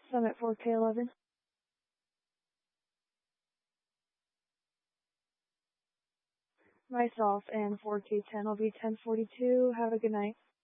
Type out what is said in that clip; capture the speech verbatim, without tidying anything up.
Summit four K eleven. Myself and four K ten will be ten forty-two. Have a good night.